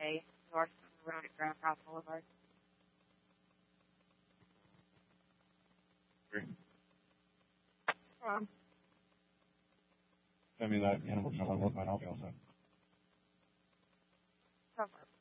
Bay, north of the road at Grand Cross Boulevard. Agree. Um, I mean, that, you know, what might help you also. so far.